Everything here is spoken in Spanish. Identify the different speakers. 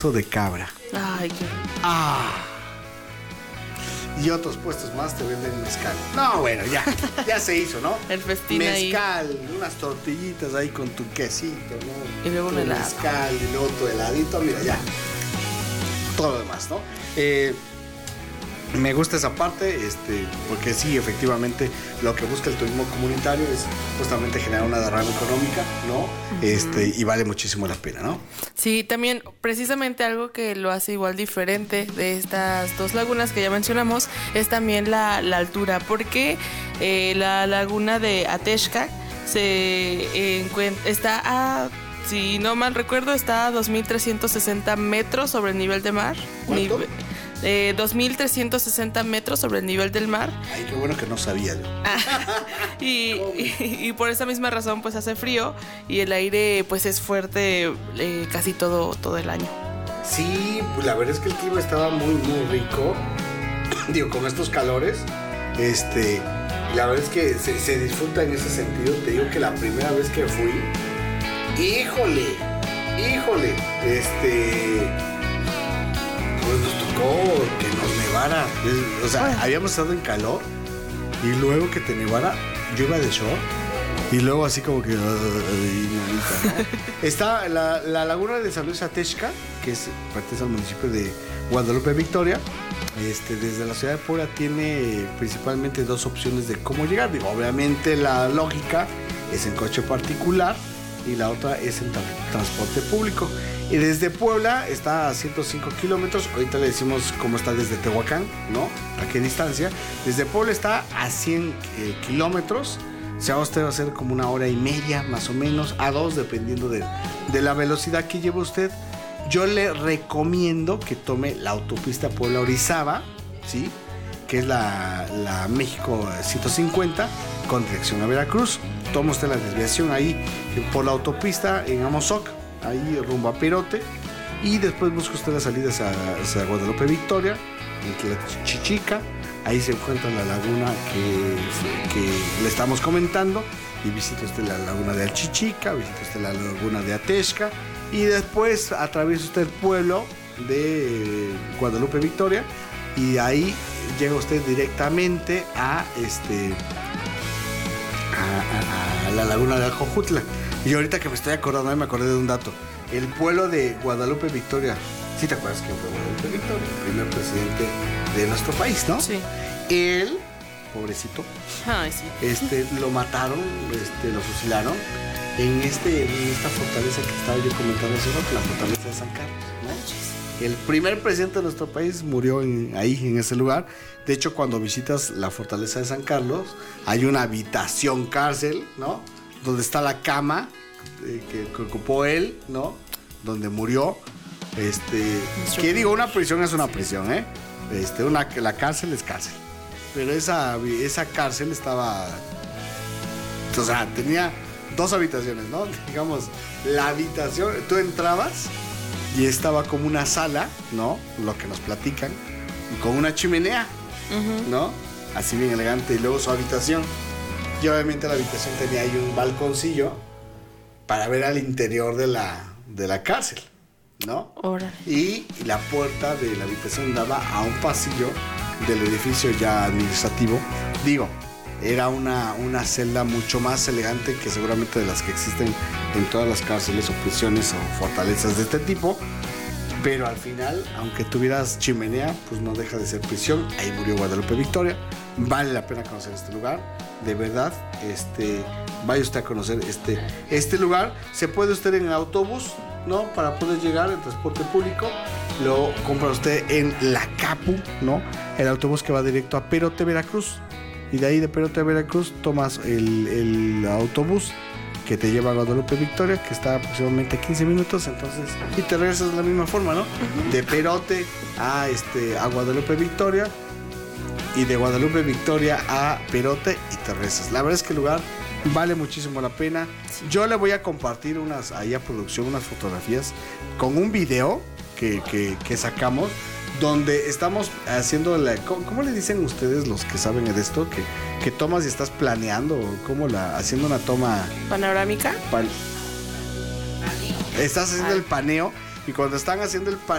Speaker 1: de cabra.
Speaker 2: Ay, qué...
Speaker 1: Y otros puestos más te venden mezcal. No, bueno, ya se hizo, ¿no?
Speaker 2: El festín
Speaker 1: mezcal,
Speaker 2: ahí.
Speaker 1: unas tortillitas ahí con tu quesito, ¿no?
Speaker 2: Y luego un helado.
Speaker 1: Mezcal y luego tu heladito, mira, ya. Todo lo demás, ¿no? Me gusta esa parte, porque sí, efectivamente, lo que busca el turismo comunitario es justamente generar una derrama económica, ¿no? Y vale muchísimo la pena, ¿no?
Speaker 2: Sí, también precisamente algo que lo hace igual diferente de estas dos lagunas que ya mencionamos es también la altura, porque la laguna de Ateshka está a, si no mal recuerdo, está a 2.360 metros sobre el nivel del mar.
Speaker 1: ¿Cuánto?
Speaker 2: 2.360 metros sobre el nivel del mar.
Speaker 1: Ay, qué bueno que no sabía yo.
Speaker 2: y por esa misma razón pues hace frío y el aire pues es fuerte casi todo el año.
Speaker 1: Sí, pues la verdad es que el clima estaba muy rico. Digo, con estos calores, la verdad es que se disfruta en ese sentido. Te digo que la primera vez que fui, híjole, pues nos tocó que nos nevara. O sea, habíamos estado en calor y luego que te nevara, yo iba de short y luego así como que... ¿no? Está la laguna de San Luis Ateshka, que pertenece al municipio de Guadalupe Victoria. Desde la ciudad de Puebla tiene principalmente dos opciones de cómo llegar. Digo, obviamente la lógica es en coche particular y la otra es en transporte público. Y desde Puebla está a 105 kilómetros. Ahorita le decimos cómo está desde Tehuacán, ¿no? A qué distancia. Desde Puebla está a 100 kilómetros. O sea, usted va a hacer como 1 hora y media, más o menos, a 2, dependiendo de la velocidad que lleve usted. Yo le recomiendo que tome la autopista Puebla-Orizaba, ¿sí? Que es la México 150, con dirección a Veracruz. Toma usted la desviación ahí por la autopista en Amozoc, ahí rumbo a Perote, y después busca usted la salida hacia Guadalupe Victoria, en Tlachichica. Ahí se encuentra la laguna que le estamos comentando, y visita usted la laguna de Alchichica, visita usted la laguna de Ateshka, y después atraviesa usted el pueblo de Guadalupe Victoria, y ahí llega usted directamente a la laguna de Ajojutla. Y ahorita que me estoy acordando, me acordé de un dato. El pueblo de Guadalupe Victoria, ¿sí te acuerdas quién fue Guadalupe Victoria? El primer presidente de nuestro país, ¿no?
Speaker 2: Sí.
Speaker 1: Él, pobrecito,
Speaker 2: Ay, sí.
Speaker 1: lo mataron, lo fusilaron en esta fortaleza que estaba yo comentando hace rato, la fortaleza de San Carlos, ¿no? El primer presidente de nuestro país murió ahí, en ese lugar. De hecho, cuando visitas la fortaleza de San Carlos, hay una habitación cárcel, ¿no? Donde está la cama que ocupó él, ¿no? Donde murió. Que digo, una prisión es una prisión, ¿eh? La cárcel es cárcel. Pero esa cárcel estaba... O sea, tenía 2 habitaciones, ¿no? Digamos, la habitación... Tú entrabas y estaba como una sala, ¿no? Lo que nos platican. Con una chimenea, ¿no? Así bien elegante. Y luego su habitación. Y obviamente la habitación tenía ahí un balconcillo para ver al interior de la cárcel, ¿no?
Speaker 2: Órale.
Speaker 1: Y la puerta de la habitación daba a un pasillo del edificio ya administrativo. Digo, era una celda mucho más elegante que seguramente de las que existen en todas las cárceles o prisiones o fortalezas de este tipo. Pero al final, aunque tuvieras chimenea, pues no deja de ser prisión. Ahí murió Guadalupe Victoria. Vale la pena conocer este lugar. De verdad, vaya usted a conocer este lugar. Se puede usted en el autobús, ¿no? Para poder llegar en transporte público. Lo compra usted en la Capu, ¿no? El autobús que va directo a Perote, Veracruz. Y de ahí de Perote a Veracruz tomas el autobús que te lleva a Guadalupe Victoria, que está aproximadamente 15 minutos, entonces, y te regresas de la misma forma, ¿no? De Perote a Guadalupe Victoria, y de Guadalupe Victoria a Perote, y te regresas. La verdad es que el lugar vale muchísimo la pena. Sí. Yo le voy a compartir ahí a producción unas fotografías con un video que sacamos, donde estamos haciendo ¿cómo le dicen ustedes los que saben de esto? Que tomas y estás planeando, haciendo una toma
Speaker 2: panorámica.
Speaker 1: Estás haciendo el paneo, y cuando están haciendo el paneo